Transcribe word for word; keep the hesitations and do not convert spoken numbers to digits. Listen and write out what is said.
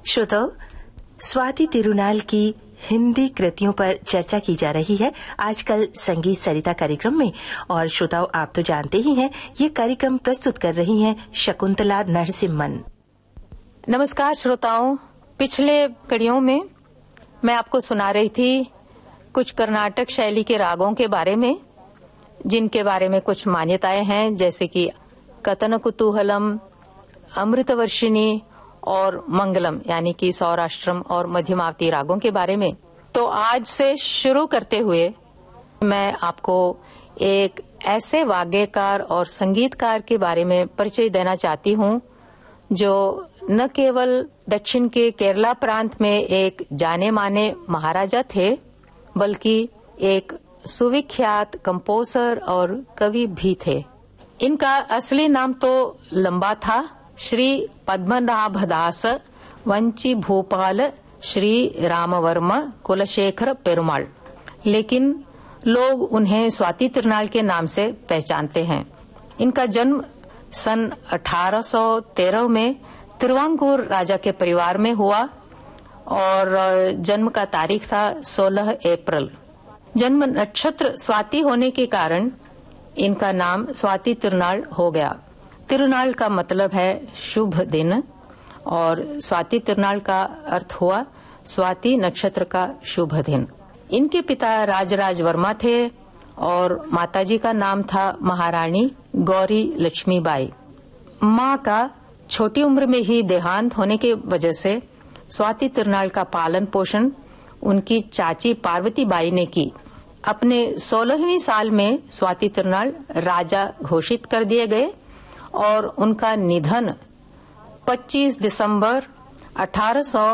श्रोताओं, स्वाति तिरुनाल की हिंदी कृतियों पर चर्चा की जा रही है आजकल संगीत सरिता कार्यक्रम में। और श्रोताओं, आप तो जानते ही हैं, ये कार्यक्रम प्रस्तुत कर रही हैं शकुंतला नरसिम्हन। नमस्कार श्रोताओं, पिछले कड़ियों में मैं आपको सुना रही थी कुछ कर्नाटक शैली के रागों के बारे में, जिनके बारे में कुछ मान्यताएं हैं, जैसे कि कतन कुतूहलम, अमृतवर्षिणी और मंगलम, यानी कि सौराष्ट्रम और मध्यमावती रागों के बारे में। तो आज से शुरू करते हुए मैं आपको एक ऐसे वाद्यकार और संगीतकार के बारे में परिचय देना चाहती हूँ जो न केवल दक्षिण के केरला प्रांत में एक जाने माने महाराजा थे, बल्कि एक सुविख्यात कंपोजर और कवि भी थे। इनका असली नाम तो लंबा था, श्री पद्मनाभदास वंची भूपाल श्री रामवर्म कुलशेखर पेरुमाल, लेकिन लोग उन्हें स्वाति तिरुनाल के नाम से पहचानते हैं। इनका जन्म सन अठारह सौ तेरह में तिरुवांकूर राजा के परिवार में हुआ और जन्म का तारीख था सोलह अप्रैल। जन्म नक्षत्र स्वाति होने के कारण इनका नाम स्वाति तिरुनाल हो गया। तिरुनाल का मतलब है शुभ दिन और स्वाति तिरुनाल का अर्थ हुआ स्वाति नक्षत्र का शुभ दिन। इनके पिता राजराज वर्मा थे और माताजी का नाम था महारानी गौरी लक्ष्मीबाई। माँ का छोटी उम्र में ही देहांत होने की वजह से स्वाति तिरुनाल का पालन पोषण उनकी चाची पार्वती बाई ने की। अपने सोलहवीं साल में स्वाति तिरुनाल राजा घोषित कर दिए गए और उनका निधन पच्चीस दिसंबर अठारह सौ